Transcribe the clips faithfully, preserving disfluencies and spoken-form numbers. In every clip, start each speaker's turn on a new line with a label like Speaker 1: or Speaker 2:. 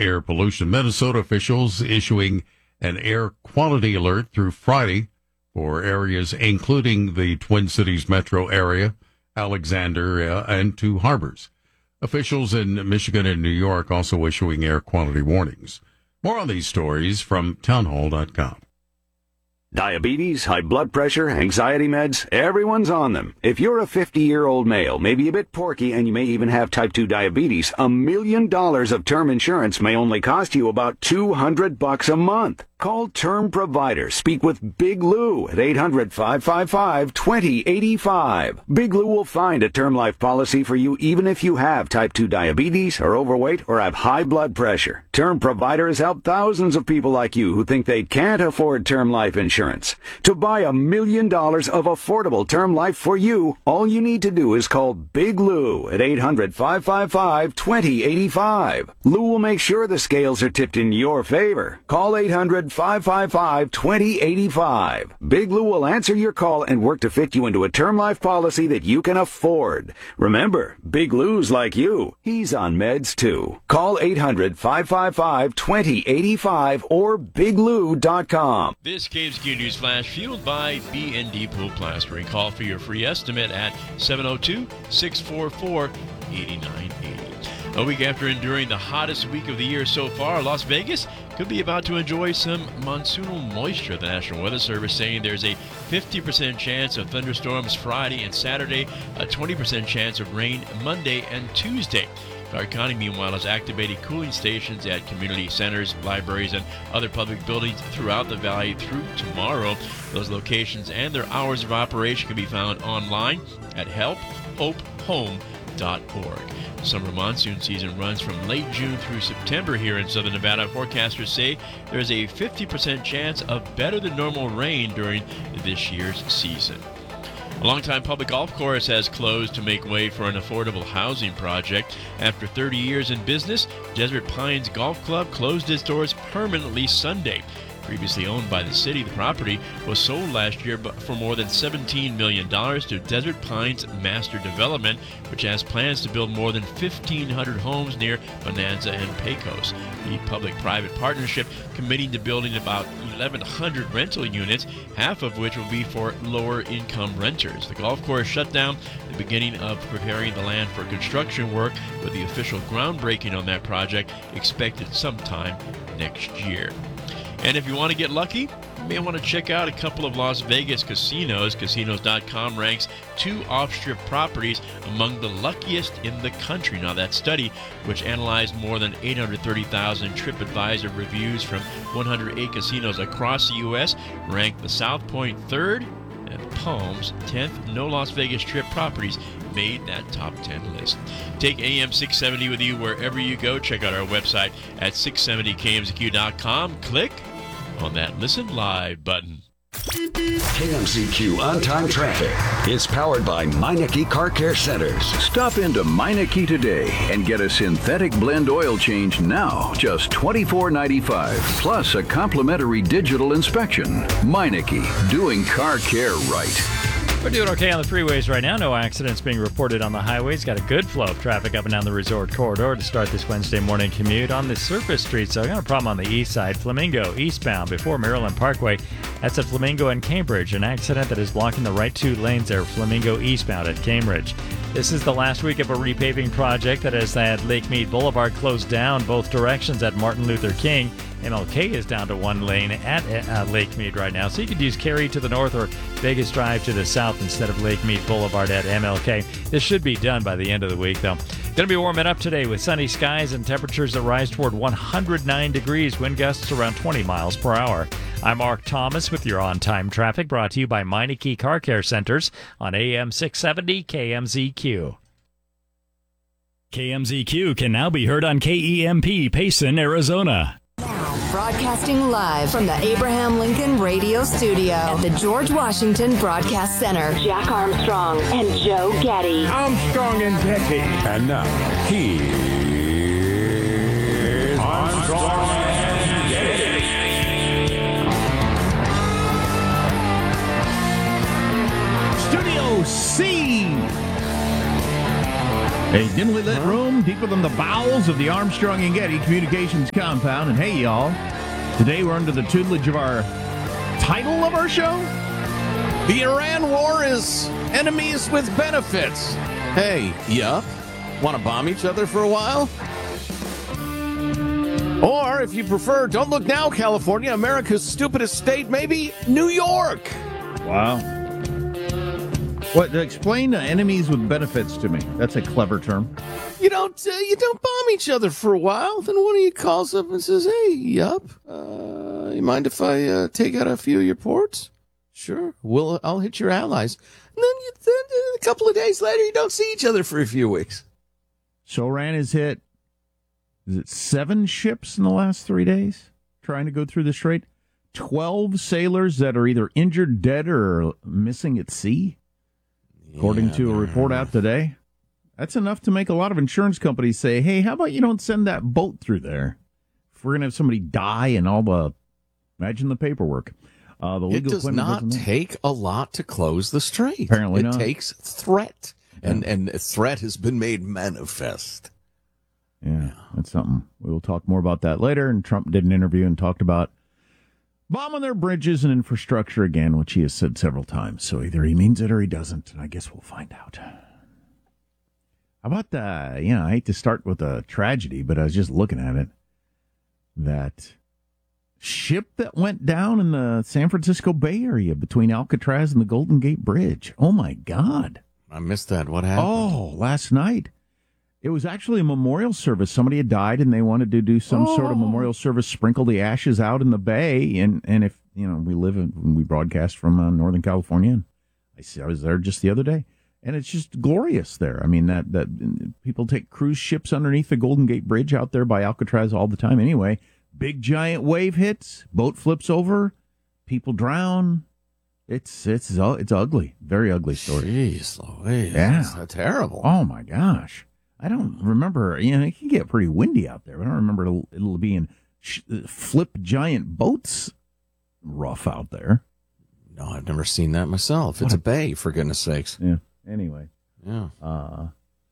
Speaker 1: air pollution. Minnesota officials issuing an air quality alert through Friday for areas including the Twin Cities metro area, Alexander, uh, and two harbors. Officials in Michigan and New York also issuing air quality warnings. More on these stories from townhall dot com.
Speaker 2: Diabetes, high blood pressure, anxiety meds, everyone's on them. If you're a fifty-year-old male, maybe a bit porky, and you may even have type two diabetes, a million dollars of term insurance may only cost you about two hundred bucks a month. Call Term Provider. Speak with Big Lou at eight hundred, five five five, two zero eight five. Big Lou will find a term life policy for you even if you have type two diabetes, are overweight, or have high blood pressure. Term Provider has helped thousands of people like you who think they can't afford term life insurance. To buy a million dollars of affordable term life for you, all you need to do is call Big Lou at eight hundred, five five five, two zero eight five. Lou will make sure the scales are tipped in your favor. Call eight hundred, five five five, two zero eight five. Big Lou will answer your call and work to fit you into a term life policy that you can afford. Remember, Big Lou's like you. He's on meds too. Call eight hundred, five five five, two zero eight five or big lou dot com.
Speaker 3: This K M Z Q News Flash fueled by B and D Pool Plastering. Call for your free estimate at seven oh two, six four four, eight nine eight oh. A week after enduring the hottest week of the year so far, Las Vegas could be about to enjoy some monsoonal moisture. The National Weather Service saying there's a fifty percent chance of thunderstorms Friday and Saturday, a twenty percent chance of rain Monday and Tuesday. Clark County, meanwhile, has activated cooling stations at community centers, libraries, and other public buildings throughout the valley through tomorrow. Those locations and their hours of operation can be found online at help hope home dot org. The summer monsoon season runs from late June through September here in southern Nevada. Forecasters say there's a fifty percent chance of better than normal rain during this year's season. A longtime public golf course has closed to make way for an affordable housing project. After thirty years in business, Desert Pines Golf Club closed its doors permanently Sunday. Previously owned by the city, the property was sold last year for more than seventeen million dollars to Desert Pines Master Development, which has plans to build more than fifteen hundred homes near Bonanza and Pecos. The public-private partnership committing to building about eleven hundred rental units, half of which will be for lower-income renters. The golf course shut down the beginning of preparing the land for construction work, with the official groundbreaking on that project expected sometime next year. And if you want to get lucky, you may want to check out a couple of Las Vegas casinos. Casinos dot com ranks two off-strip properties among the luckiest in the country. Now, that study, which analyzed more than eight hundred thirty thousand TripAdvisor reviews from one hundred eight casinos across the U S, ranked the South Point third and Palms tenth. No Las Vegas Strip properties made that top ten list. Take A M six seventy with you wherever you go. Check out our website at six seventy K M Z Q dot com. Click on that Listen Live button.
Speaker 4: K M Z Q On Time Traffic is powered by Meineke Car Care Centers.
Speaker 5: Stop into Meineke today and get a synthetic blend oil change now, just twenty-four ninety-five, plus a complimentary digital inspection. Meineke, doing car care right.
Speaker 6: We're doing okay on the freeways right now. No accidents being reported on the highways. Got a good flow of traffic up and down the resort corridor to start this Wednesday morning commute. On the surface streets, so I got a problem on the east side. Flamingo eastbound before Maryland Parkway. That's at Flamingo and Cambridge. An accident that is blocking the right two lanes there. Flamingo eastbound at Cambridge. This is the last week of a repaving project that has had Lake Mead Boulevard closed down both directions at Martin Luther King. M L K is down to one lane at uh, Lake Mead right now, so you could use Cary to the north or Vegas Drive to the south instead of Lake Mead Boulevard at M L K. This should be done by the end of the week, though. Going to be warming up today with sunny skies and temperatures that rise toward one hundred nine degrees, wind gusts around twenty miles per hour. I'm Mark Thomas with your on-time traffic, brought to you by Meineke Car Care Centers on A M six seventy K M Z Q. K M Z Q can now be heard on K E M P Payson, Arizona.
Speaker 7: Now, broadcasting live from the Abraham Lincoln Radio Studio at the George Washington Broadcast Center. Jack Armstrong and Joe Getty.
Speaker 8: Armstrong and Getty.
Speaker 9: And now, here's Armstrong and Getty.
Speaker 8: Studio C. A dimly lit room Armstrong, deeper than the bowels of the Armstrong and Getty Communications compound. And hey, y'all, today we're under the tutelage of our title of our show. The Iran War is enemies with benefits. Hey, yup. Want to bomb each other for a while? Or, if you prefer, don't look now, California, America's stupidest state, maybe New York. Wow. What? Explain uh, enemies with benefits to me. That's a clever term. You don't. Uh, you don't bomb each other for a while. Then one of you calls up and says, "Hey, yup. Uh, you mind if I uh, take out a few of your ports?" Sure. Well, I'll hit your allies. And then, you, then uh, a couple of days later, you don't see each other for a few weeks. So Iran has hit. Is it seven ships in the last three days trying to go through the strait? Twelve sailors that are either injured, dead, or missing at sea. According yeah, to a report out today, that's enough to make a lot of insurance companies say, hey, how about you don't send that boat through there? If we're going to have somebody die and all the, imagine the paperwork. Uh, the legal
Speaker 10: it does not take a lot to close the strait.
Speaker 8: Apparently
Speaker 10: it
Speaker 8: not.
Speaker 10: It takes threat, and, yeah. and threat has been made manifest.
Speaker 8: Yeah, that's something. We will talk more about that later. And Trump did an interview and talked about bombing their bridges and infrastructure again, which he has said several times. So either he means it or he doesn't, and I guess we'll find out. How about the, you know, I hate to start with a tragedy, but I was just looking at it. That ship that went down in the San Francisco Bay Area between Alcatraz and the Golden Gate Bridge. Oh, my God.
Speaker 10: I missed that. What happened?
Speaker 8: Oh, last night. It was actually a memorial service. Somebody had died, and they wanted to do some oh. sort of memorial service, sprinkle the ashes out in the bay. And, and if, you know, we live in, we broadcast from uh, Northern California, and I see I was there just the other day, and it's just glorious there. I mean, that, that people take cruise ships underneath the Golden Gate Bridge out there by Alcatraz all the time anyway. Big, giant wave hits, boat flips over, people drown. It's, it's, it's ugly. Very ugly story.
Speaker 10: Jeez Louise.
Speaker 8: Yeah.
Speaker 10: That's terrible.
Speaker 8: Oh, my gosh. I don't remember, you know, it can get pretty windy out there. I don't remember it'll, it'll be in sh- flip giant boats rough out there.
Speaker 10: No, I've never seen that myself. It's a bay, for goodness sakes.
Speaker 8: Yeah. Anyway.
Speaker 10: Yeah.
Speaker 8: Uh,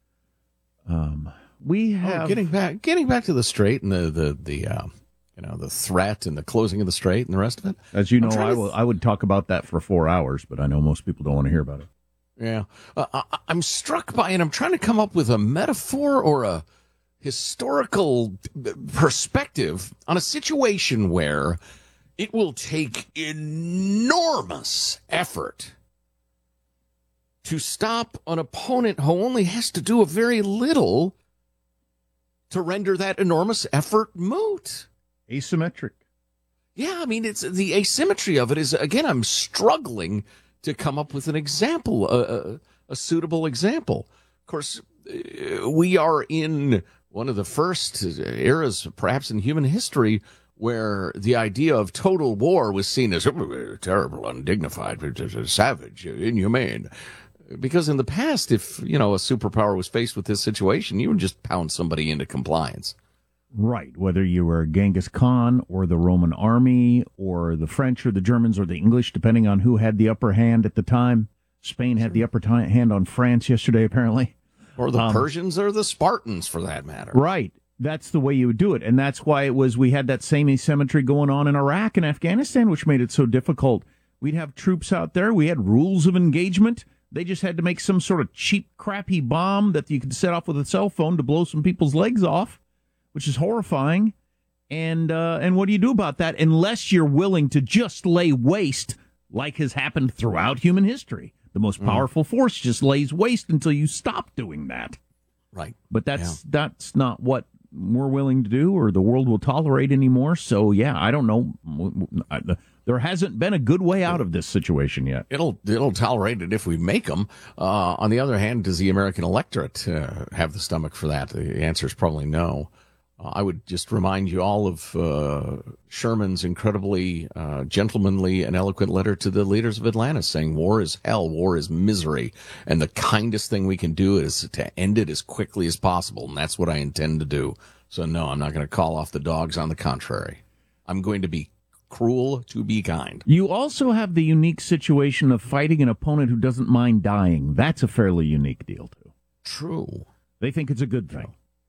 Speaker 8: um, we have...
Speaker 10: Oh, getting back getting back to the strait and the, the, the uh, you know, the threat and the closing of the strait and the rest of it.
Speaker 8: As you know, I will, th- I would talk about that for four hours, but I know most people don't want to hear about it.
Speaker 10: Yeah, uh, I, I'm struck by it. I'm trying to come up with a metaphor or a historical perspective on a situation where it will take enormous effort to stop an opponent who only has to do a very little to render that enormous effort moot.
Speaker 8: Asymmetric.
Speaker 10: Yeah, I mean, it's the asymmetry of it is, again, I'm struggling to come up with an example, a, a, a suitable example. Of course, we are in one of the first eras, perhaps in human history, where the idea of total war was seen as oh, terrible, undignified, savage, inhumane. Because in the past, if, you know, a superpower was faced with this situation, you would just pound somebody into compliance.
Speaker 8: Right, whether you were Genghis Khan or the Roman army or the French or the Germans or the English, depending on who had the upper hand at the time. Spain had the upper t- hand on France yesterday, apparently.
Speaker 10: Or the
Speaker 8: um,
Speaker 10: Persians or the Spartans, for that matter.
Speaker 8: Right. That's the way you would do it. And that's why it was we had that same asymmetry going on in Iraq and Afghanistan, which made it so difficult. We'd have troops out there. We had rules of engagement. They just had to make some sort of cheap, crappy bomb that you could set off with a cell phone to blow some people's legs off, which is horrifying. And uh, and what do you do about that unless you're willing to just lay waste, like has happened throughout human history? The most powerful mm. force just lays waste until you stop doing that.
Speaker 10: Right.
Speaker 8: But that's yeah. that's not what we're willing to do or the world will tolerate anymore. So, yeah, I don't know. There hasn't been a good way out of this situation yet.
Speaker 10: It'll it'll tolerate it if we make them. Uh, on the other hand, does the American electorate uh, have the stomach for that? The answer is probably no. Uh, I would just remind you all of uh, Sherman's incredibly uh, gentlemanly and eloquent letter to the leaders of Atlanta saying war is hell, war is misery, and the kindest thing we can do is to end it as quickly as possible, and that's what I intend to do. So, no, I'm not going to call off the dogs. On the contrary, I'm going to be cruel to be kind.
Speaker 8: You also have the unique situation of fighting an opponent who doesn't mind dying. That's a fairly unique deal, too.
Speaker 10: True.
Speaker 8: They think it's a good thing.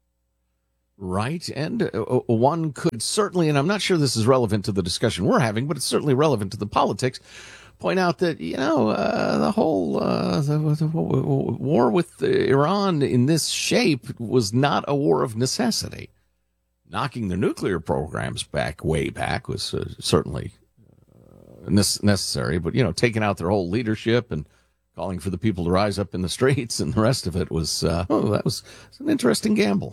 Speaker 10: right? And uh, one could certainly, and I'm not sure this is relevant to the discussion we're having, but it's certainly relevant to the politics, point out that, you know, uh, the whole uh, the, the war with Iran in this shape was not a war of necessity. Knocking the nuclear programs back way back was uh, certainly uh, necessary, but, you know, taking out their whole leadership and calling for the people to rise up in the streets and the rest of it was, uh, oh, that was an interesting gamble.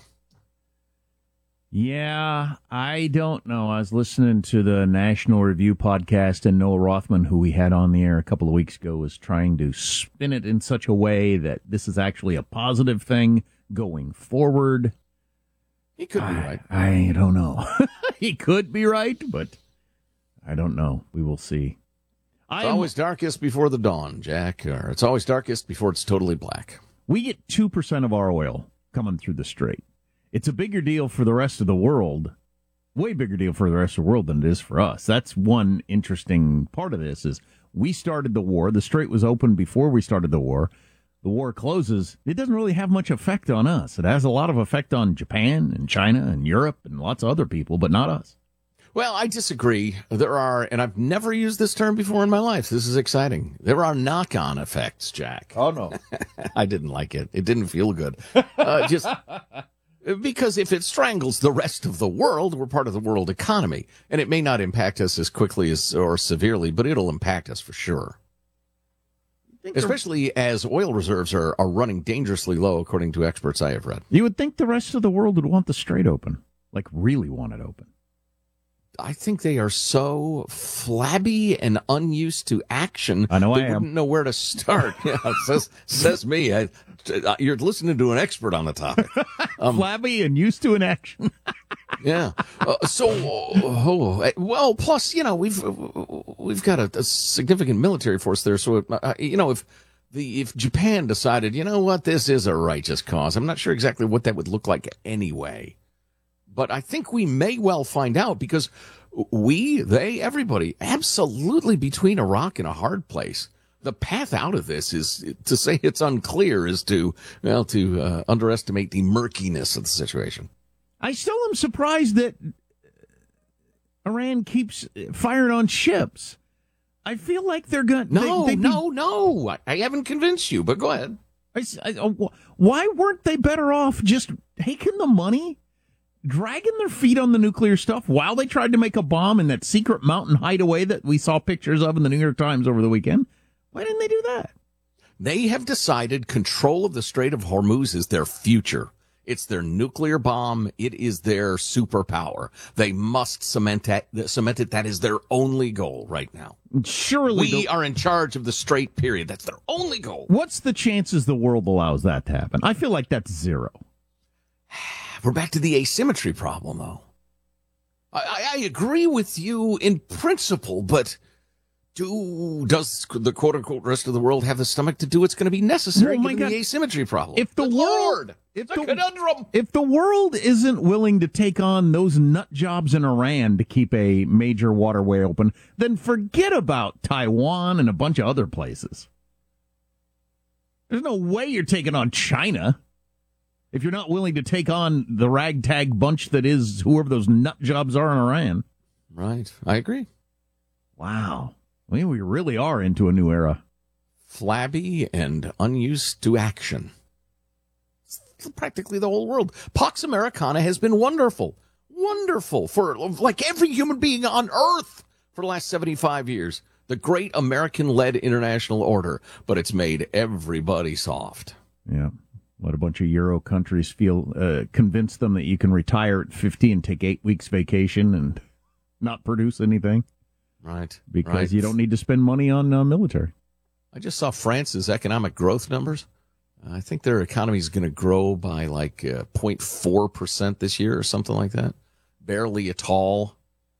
Speaker 8: Yeah, I don't know. I was listening to the National Review podcast, and Noah Rothman, who we had on the air a couple of weeks ago, was trying to spin it in such a way that this is actually a positive thing going forward.
Speaker 10: He could
Speaker 8: I,
Speaker 10: be right.
Speaker 8: I don't know. He could be right, but I don't know. We will see.
Speaker 10: It's always darkest before the dawn, Jack. Or it's always darkest before it's totally black.
Speaker 8: We get two percent of our oil coming through the strait. It's a bigger deal for the rest of the world, way bigger deal for the rest of the world than it is for us. That's one interesting part of this is we started the war. The strait was open before we started the war. The war closes, it doesn't really have much effect on us. It has a lot of effect on Japan and China and Europe and lots of other people, but not us.
Speaker 10: Well, I disagree. There are, and I've never used this term before in my life. This is exciting. There are knock-on effects, Jack.
Speaker 8: Oh, no.
Speaker 10: I didn't like it. It didn't feel good. Uh, just because if it strangles the rest of the world, we're part of the world economy. And it may not impact us as quickly as or severely, but it'll impact us for sure. Especially as oil reserves are, are running dangerously low, according to experts I have read.
Speaker 8: You would think the rest of the world would want the strait open, like really want it open.
Speaker 10: I think they are so flabby and unused to action.
Speaker 8: I know
Speaker 10: they
Speaker 8: I am.
Speaker 10: wouldn't know where to start. Yeah, says says me. I, you're listening to an expert on the topic.
Speaker 8: Um, flabby and used to an action.
Speaker 10: Yeah. Uh, so, oh, well, plus, you know, we've we've got a, a significant military force there. So, uh, you know, if the if Japan decided, you know what, this is a righteous cause, I'm not sure exactly what that would look like anyway. But I think we may well find out because we, they, everybody, absolutely between a rock and a hard place. The path out of this is to say it's unclear is to, well, to uh, underestimate the murkiness of the situation.
Speaker 8: I still am surprised that Iran keeps firing on ships. I feel like they're going to...
Speaker 10: No,
Speaker 8: they,
Speaker 10: no, no. I, I haven't convinced you, but go ahead.
Speaker 8: I, I, why weren't they better off just taking the money, dragging their feet on the nuclear stuff while they tried to make a bomb in that secret mountain hideaway that we saw pictures of in the New York Times over the weekend? Why didn't they do that?
Speaker 10: They have decided control of the Strait of Hormuz is their future. It's their nuclear bomb. It is their superpower. They must cement that, cement it. That is their only goal right now.
Speaker 8: Surely
Speaker 10: we
Speaker 8: the,
Speaker 10: are in charge of the strait, period. That's their only goal.
Speaker 8: What's the chances the world allows that to happen? I feel like that's zero.
Speaker 10: We're back to the asymmetry problem, though. I, I agree with you in principle, but do does the quote-unquote rest of the world have the stomach to do what's going to be necessary
Speaker 8: oh
Speaker 10: given
Speaker 8: God.
Speaker 10: the asymmetry problem?
Speaker 8: If the
Speaker 10: Good
Speaker 8: world,
Speaker 10: Lord,
Speaker 8: if
Speaker 10: it's
Speaker 8: the,
Speaker 10: a conundrum.
Speaker 8: If the world isn't willing to take on those nut jobs in Iran to keep a major waterway open, then forget about Taiwan and a bunch of other places. There's no way you're taking on China if you're not willing to take on the ragtag bunch that is whoever those nut jobs are in Iran.
Speaker 10: Right. I agree.
Speaker 8: Wow. I mean, we really are into a new era.
Speaker 10: Flabby and unused to action. It's practically the whole world. Pax Americana has been wonderful. Wonderful for like every human being on Earth for the last seventy-five years. The great American-led international order. But it's made everybody soft.
Speaker 8: Yeah. Let a bunch of Euro countries feel, uh, convince them that you can retire at fifty and take eight weeks vacation and not produce anything.
Speaker 10: Right.
Speaker 8: Because
Speaker 10: right.
Speaker 8: you don't need to spend money on uh, military.
Speaker 10: I just saw France's economic growth numbers. Uh, I think their economy is going to grow by like uh, zero point four percent this year or something like that. Barely at all.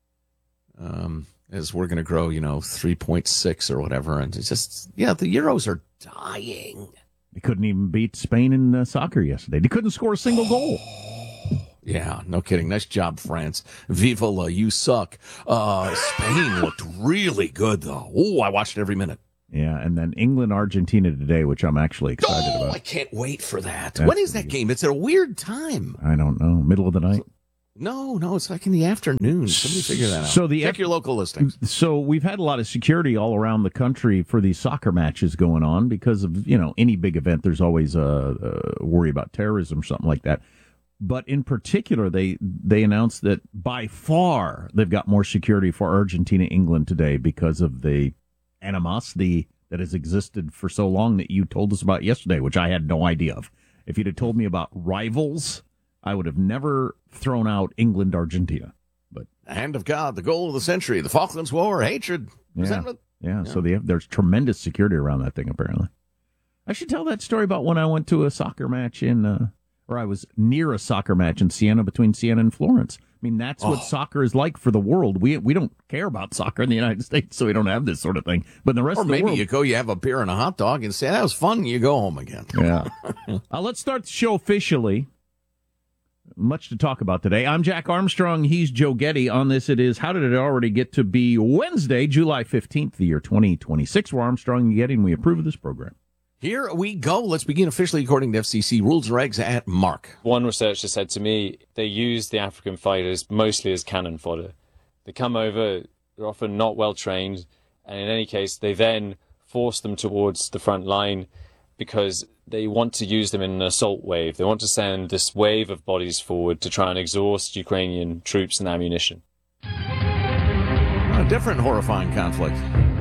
Speaker 10: Um, as we're going to grow, you know, three point six or whatever. And it's just, yeah, the Euros are dying.
Speaker 8: They couldn't even beat Spain in uh, soccer yesterday. They couldn't score a single goal.
Speaker 10: Yeah, no kidding. Nice job, France. Viva la, you suck. Uh, Spain looked really good, though. Oh, I watched every minute.
Speaker 8: Yeah, and then England, Argentina today, which I'm actually excited
Speaker 10: oh,
Speaker 8: about.
Speaker 10: I can't wait for that.
Speaker 8: That's
Speaker 10: when is that game? It's at a weird time.
Speaker 8: I don't know. Middle of the night?
Speaker 10: No, no, it's like in the afternoon. Somebody figure that out.
Speaker 8: So the
Speaker 10: Check
Speaker 8: F-
Speaker 10: your local listings.
Speaker 8: So we've had a lot of security all around the country for these soccer matches going on because of, you know, any big event, there's always a, a worry about terrorism or something like that. But in particular, they they announced that by far they've got more security for Argentina, England today because of the animosity that has existed for so long that you told us about yesterday, which I had no idea of. If you'd have told me about rivals, I would have never thrown out England, Argentina. But
Speaker 10: the hand of God, the goal of the century, the Falklands War, hatred,
Speaker 8: yeah,
Speaker 10: resentment.
Speaker 8: Yeah,
Speaker 10: Yeah.
Speaker 8: so they have, there's tremendous security around that thing, apparently. I should tell that story about when I went to a soccer match in, uh, or I was near a soccer match in Siena, between Siena and Florence. I mean, that's what
Speaker 10: Oh.
Speaker 8: soccer is like for the world. We we don't care about soccer in the United States, so we don't have this sort of thing. But in the rest
Speaker 10: Or
Speaker 8: of the
Speaker 10: maybe
Speaker 8: world...
Speaker 10: you go, you have a beer and a hot dog and say, that was fun, and you go home again.
Speaker 8: Yeah. uh, let's start the show officially. Much to talk about today. I'm Jack Armstrong. He's Joe Getty. On this, it is How Did It Already Get to Be Wednesday, July fifteenth, the year twenty twenty-six. We're Armstrong and Getty, and we approve of this program.
Speaker 10: Here we go. Let's begin officially according to F C C rules and regs at Mark.
Speaker 11: One researcher said to me they use the African fighters mostly as cannon fodder. They come over, they're often not well trained, and in any case, they then force them towards the front line because they want to use them in an assault wave. They want to send this wave of bodies forward to try and exhaust Ukrainian troops and ammunition.
Speaker 10: A different horrifying conflict.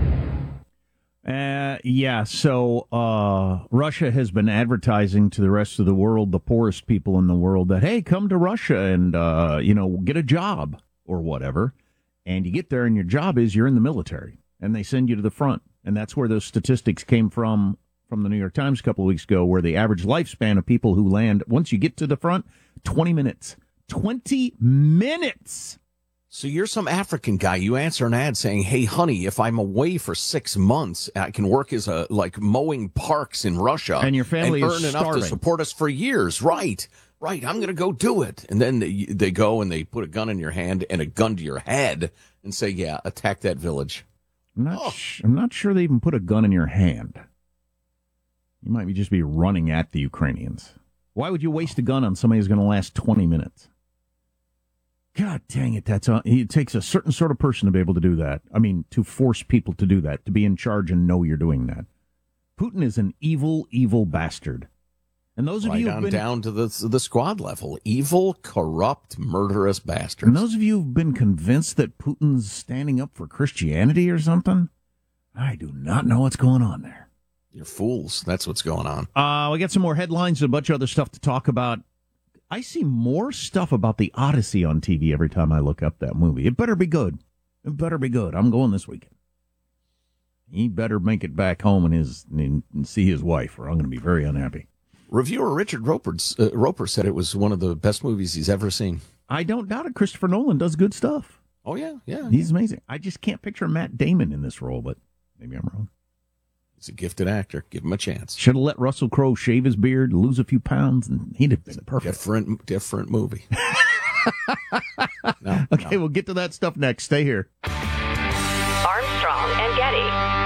Speaker 8: Uh, yeah, so uh, Russia has been advertising to the rest of the world, the poorest people in the world, that, hey, come to Russia and, uh, you know, get a job or whatever. And you get there and your job is you're in the military. And they send you to the front. And that's where those statistics came from, from the New York Times a couple of weeks ago, where the average lifespan of people who land, once you get to the front, twenty minutes. twenty minutes!
Speaker 10: So you're some African guy. You answer an ad saying, hey, honey, if I'm away for six months, I can work as a, like, mowing parks in Russia.
Speaker 8: And your family
Speaker 10: and
Speaker 8: is
Speaker 10: earn enough
Speaker 8: starving.
Speaker 10: to support us for years. Right. Right. I'm going to go do it. And then they, they go and they put a gun in your hand and a gun to your head and say, yeah, attack that village.
Speaker 8: I'm not, sh- I'm not sure they even put a gun in your hand. You might be just be running at the Ukrainians. Why would you waste a gun on somebody who's going to last twenty minutes? God dang it, that's a, it takes a certain sort of person to be able to do that. I mean, to force people to do that, to be in charge and know you're doing that. Putin is an evil, evil bastard. And those of
Speaker 10: right
Speaker 8: you
Speaker 10: on
Speaker 8: who've been,
Speaker 10: down to the the squad level. Evil, corrupt, murderous bastards.
Speaker 8: and those of you who've been convinced that Putin's standing up for Christianity or something, I do not know what's going on there.
Speaker 10: You're fools. That's what's going on.
Speaker 8: Uh, we got some more headlines and a bunch of other stuff to talk about. I see more stuff about the Odyssey on T V every time I look up that movie. It better be good. It better be good. I'm going this weekend. He better make it back home and his and see his wife, or I'm going to be very unhappy.
Speaker 10: Reviewer Richard Roper's, uh, Roper said it was one of the best movies he's ever seen.
Speaker 8: I don't doubt it. Christopher Nolan does good stuff.
Speaker 10: Oh, yeah, yeah.
Speaker 8: He's amazing. I just can't picture Matt Damon in this role, but maybe I'm wrong.
Speaker 10: He's a gifted actor. Give him a chance.
Speaker 8: Should have let Russell Crowe shave his beard, lose a few pounds, and he'd have been perfect.
Speaker 10: Different, different movie. no,
Speaker 8: okay,
Speaker 10: no.
Speaker 8: we'll get to that stuff next. Stay here.
Speaker 7: Armstrong and Getty.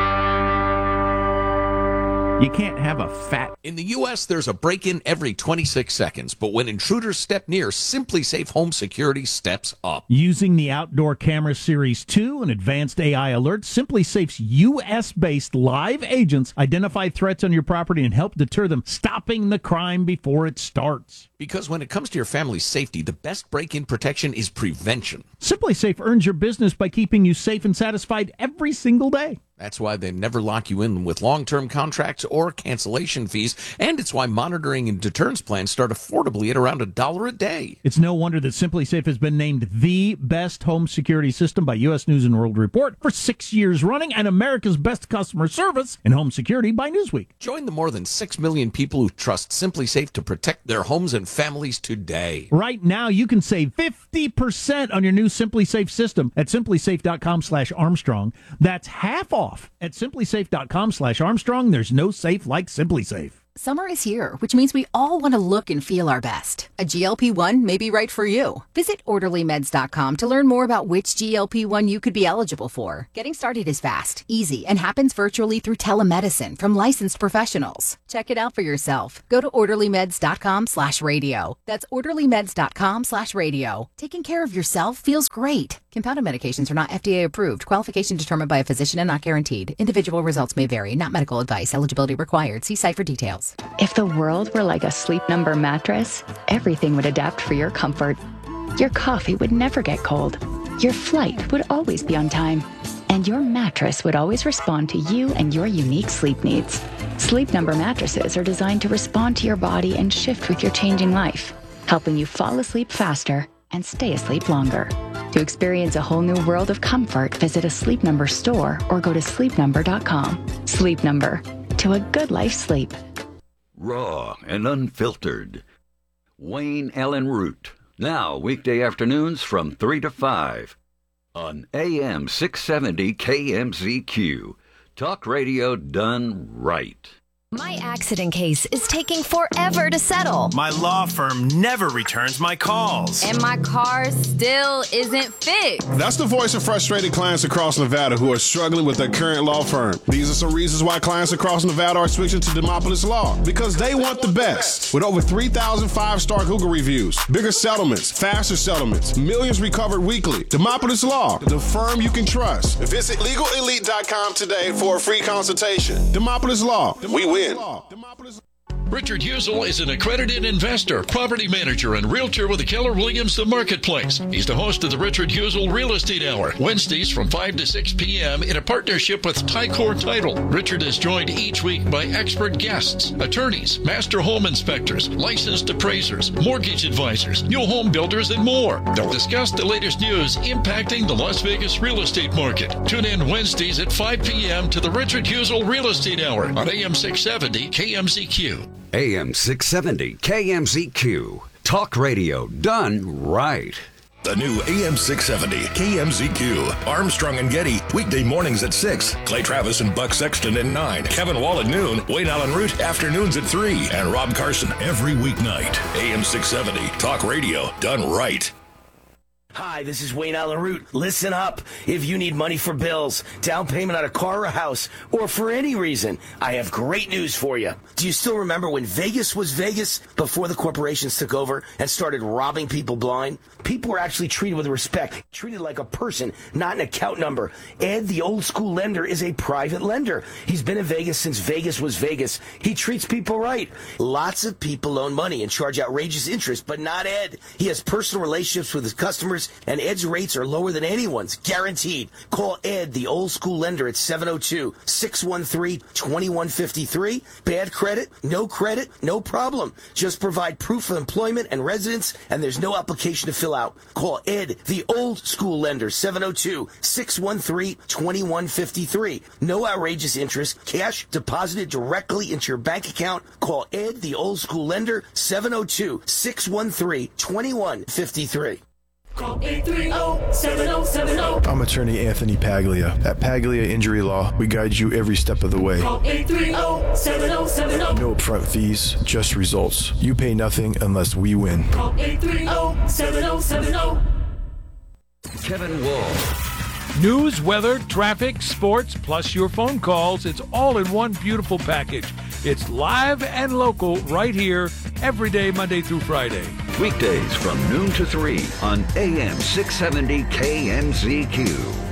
Speaker 8: You can't have a fat...
Speaker 10: In the U S, there's a break-in every twenty-six seconds, but when intruders step near, Simply Safe Home Security steps up.
Speaker 8: Using the Outdoor Camera Series two and advanced A I alerts, Simply Safe's U S-based live agents identify threats on your property and help deter them, stopping the crime before it starts.
Speaker 10: Because when it comes to your family's safety, the best break-in protection is prevention.
Speaker 8: Simply Safe earns your business by keeping you safe and satisfied every single day.
Speaker 10: That's why they never lock you in with long-term contracts or cancellation fees, and it's why monitoring and deterrence plans start affordably at around a dollar a day.
Speaker 8: It's no wonder that Simply Safe has been named the best home security system by U S News and World Report for six years running, and America's best customer service in home security by Newsweek.
Speaker 10: Join the more than six million people who trust Simply Safe to protect their homes and families today.
Speaker 8: Right now, you can save fifty percent on your new Simply Safe system at simplysafe.com slash Armstrong. That's half off at simplysafe.com slash Armstrong. There's no safe like Simply Safe.
Speaker 12: Summer is here, which means we all want to look and feel our best. A G L P one may be right for you. Visit orderly meds dot com to learn more about which G L P one you could be eligible for. Getting started is fast, easy, and happens virtually through telemedicine from licensed professionals. Check it out for yourself. Go to orderly meds dot com slash radio. That's orderly meds dot com slash radio. Taking care of yourself feels great. Compounded medications are not F D A approved. Qualification determined by a physician and not guaranteed. Individual results may vary. Not medical advice. Eligibility required. See site for details.
Speaker 13: If the world were like a Sleep Number mattress, everything would adapt for your comfort. Your coffee would never get cold. Your flight would always be on time. And your mattress would always respond to you and your unique sleep needs. Sleep Number mattresses are designed to respond to your body and shift with your changing life, helping you fall asleep faster and stay asleep longer. To experience a whole new world of comfort, visit a Sleep Number store or go to sleep number dot com. Sleep Number. To a good life sleep.
Speaker 4: Raw and unfiltered. Wayne Allen Root. Now, weekday afternoons from three to five on A M six seventy K M Z Q. Talk radio done right.
Speaker 7: My accident case is taking forever to settle.
Speaker 14: My law firm never returns my calls.
Speaker 15: And my car still isn't fixed.
Speaker 16: That's the voice of frustrated clients across Nevada who are struggling with their current law firm. These are some reasons why clients across Nevada are switching to Demopolis Law. Because they want the best. With over three thousand five-star Google reviews, bigger settlements, faster settlements, millions recovered weekly. Demopolis Law, the firm you can trust. Visit legal elite dot com today for a free consultation. Demopolis Law, we win.
Speaker 17: Richard Husel is an accredited investor, property manager, and realtor with the Keller Williams The Marketplace. He's the host of the Richard Husel Real Estate Hour, Wednesdays from five to six p.m. in a partnership with Tycor Title. Richard is joined each week by expert guests, attorneys, master home inspectors, licensed appraisers, mortgage advisors, new home builders, and more. They'll discuss the latest news impacting the Las Vegas real estate market. Tune in Wednesdays at five p.m. to the Richard Husel Real Estate Hour on A M six seventy K M Z Q.
Speaker 4: A M six seventy K M Z Q. Talk radio done right.
Speaker 18: The new A M six seventy K M Z Q. Armstrong and Getty, weekday mornings at six. Clay Travis and Buck Sexton at nine. Kevin Wall at noon. Wayne Allen Root, afternoons at three. And Rob Carson every weeknight. A M six seventy. Talk radio done right.
Speaker 19: Hi, this is Wayne Allen Root. Listen up. If you need money for bills, down payment on a car or a house, or for any reason, I have great news for you. Do you still remember when Vegas was Vegas before the corporations took over and started robbing people blind? People were actually treated with respect, treated like a person, not an account number. Ed, the old school lender, is a private lender. He's been in Vegas since Vegas was Vegas. He treats people right. Lots of people loan money and charge outrageous interest, but not Ed. He has personal relationships with his customers, and Ed's rates are lower than anyone's, guaranteed. Call Ed, the old school lender, at seven oh two, six one three, two one five three. Bad credit? No credit? No problem. Just provide proof of employment and residence, and there's no application to fill out. Call Ed, the old school lender, seven oh two, six one three, two one five three. No outrageous interest. Cash deposited directly into your bank account. Call Ed, the old school lender, seven oh two, six one three, two one five three.
Speaker 20: Call eight three zero, seven zero seven zero.
Speaker 21: I'm attorney Anthony Paglia. At Paglia Injury Law, we guide you every step of the way.
Speaker 20: Call eight three zero, seven zero seven zero.
Speaker 21: No upfront fees, just results. You pay nothing unless we win.
Speaker 20: Call eight three zero, seven zero seven zero.
Speaker 4: Kevin Wall.
Speaker 22: News, weather, traffic, sports, plus your phone calls. It's all in one beautiful package. It's live and local right here every day, Monday through Friday.
Speaker 4: Weekdays from noon to three on A M six seventy K M Z Q.